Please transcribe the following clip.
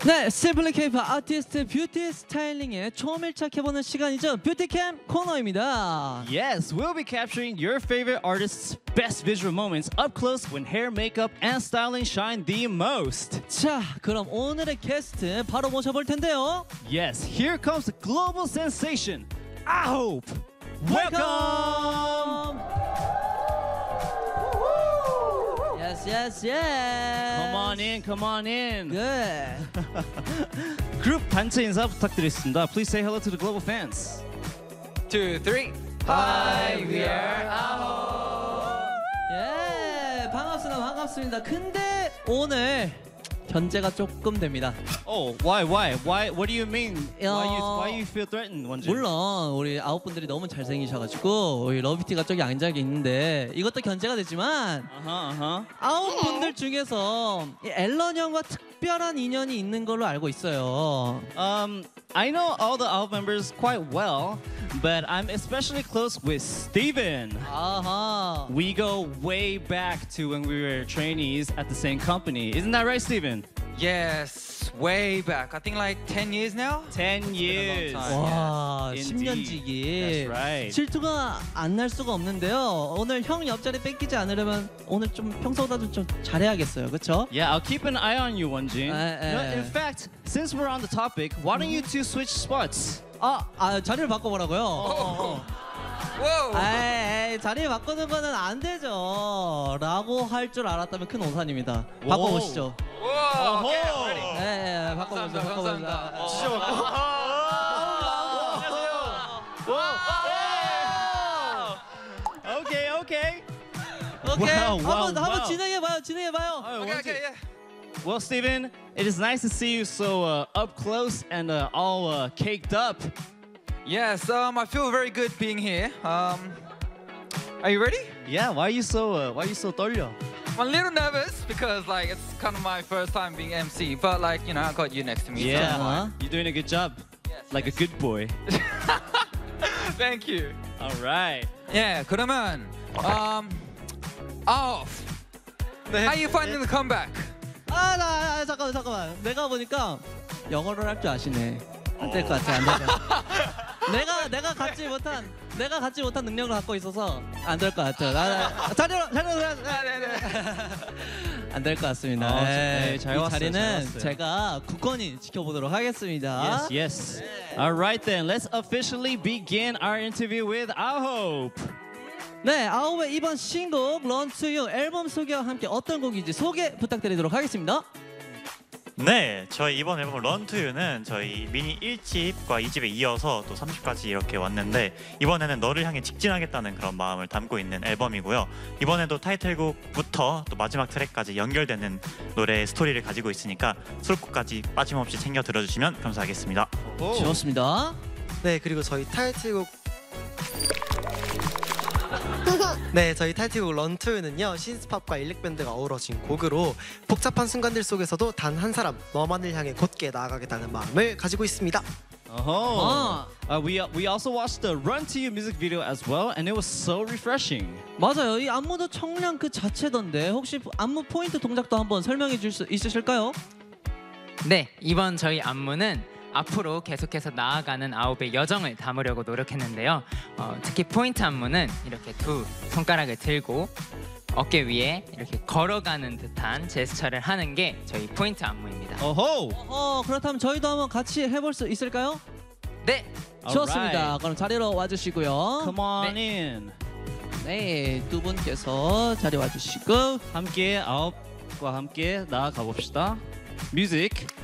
네, 심플리 K-pop 아티스트 뷰티 스타일링에 초밀착해보는 시간이죠. 뷰티캠 코너입니다. Yes, we'll be capturing your favorite artists' best visual moments up close when hair, makeup, and styling shine the most. 자, 그럼 오늘의 게스트 바로 모셔볼 텐데요. Yes, here comes the global sensation, I-HOPE. Welcome! Yes, yes, yes. Come on in, come on in. 네. 그룹 단체 인사 부탁드리겠습니다. Please say hello to the global fans. 2, 3. Hi, we are I-HOPE. 예, 반갑습니다, 반갑습니다. 근데 오늘 견제가 조금 됩니다. Oh, why? What do you mean? Why you feel threatened, 원진? 물론 우리 아홉 분들이 너무 잘생기셔가지고 우리 러비티가 저기 앉아 있는데 이것도 견제가 되지만 아홉 분들 중에서 이 앨런 형과 특별한 인연이 있는 걸로 알고 있어요. I know all the I-HOPE members quite well, but I'm especially close with Steven. 아하. We go way back to when we were trainees at the same company. Isn't that right, Steven? Yes, way back. I think like 10 years now. 10 years. time. 와, Indeed. 10년지기. That's right. 질투가 안 날 수가 없는데요. 오늘 형 옆자리 뺏기지 않으려면 오늘 좀 평소보다도 좀 잘해야겠어요. 그렇죠? Yeah, I'll keep an eye on you, Wonjin. eh. In fact, since we're on the topic, why don't you two switch spots? 자리를 바꿔보라고요? Whoa. 에이, 자리 바꾸는 거는 안 되죠. 라고 할 줄 알았다면 큰 오산입니다. 오. 바꿔보시죠. Whoa. Okay, I'm ready. 네, 바꿔보시죠. 감사합니다. Okay. 오케이. Wow, 한번 wow. 진행해봐요. Okay, yeah. Well, Steven, it is nice to see you so up close and all caked up. Yes, I feel very good being here. Are you ready? Yeah, why are you so 떨려? I'm a little nervous because like it's kind of my first time being MC, but like, you know, I got you next to me. Yeah, Uh-huh. you're doing a good job. Yes, Like a good boy. Thank you. All right. Yeah, 그러면 off. How you finding the comeback? 잠깐만. 내가 보니까 영어를 할 줄 아시네. 안 될 것 같아, 안 될 것 같아. 내가 갖지 못한 능력을 갖고 있어서 안 될 것 같아. 자리로 안 될 것 같습니다. 네, 잘 이 왔어요, 잘 자리는 왔어요. 제가 굳건히 지켜보도록 하겠습니다. Yes. All right then, let's officially begin our interview with I-HOPE. 네, 아홉의 이번 신곡 Run to You 앨범 소개와 함께 어떤 곡인지 소개 부탁드리도록 하겠습니다. 네, 저희 이번 앨범 Run to You는 저희 미니 1집과 2집에 이어서 또 3집까지 이렇게 왔는데 이번에는 너를 향해 직진하겠다는 그런 마음을 담고 있는 앨범이고요. 이번에도 타이틀곡부터 또 마지막 트랙까지 연결되는 노래의 스토리를 가지고 있으니까 수록곡까지 빠짐없이 챙겨 들어주시면 감사하겠습니다. 좋습니다. 네, 그리고 저희 타이틀곡 런투유는요 신스팝과 일렉밴드가 어우러진 곡으로 복잡한 순간들 속에서도 단 한 사람 너만을 향해 곧게 나아가겠다는 마음을 가지고 있습니다. We also watched the Run to You music video as well, and it was so refreshing. 맞아요. 이 안무도 청량 그 자체던데 혹시 안무 포인트 동작도 한번 설명해 줄 수 있으실까요? 네, 이번 저희 안무는 앞으로 계속해서 나아가는 I-HOPE의 여정을 담으려고 노력했는데요. 특히 포인트 안무는 이렇게 두 손가락을 들고 어깨 위에 이렇게 걸어가는 듯한 제스처를 하는 게 저희 포인트 안무입니다. 그렇다면 저희도 한번 같이 해볼 수 있을까요? 네, 좋습니다. Alright. 그럼 자리로 와주시고요. Come on in. 네, 두 분께서 자리 와주시고 함께 I-HOPE과 함께 나아가 봅시다. Music.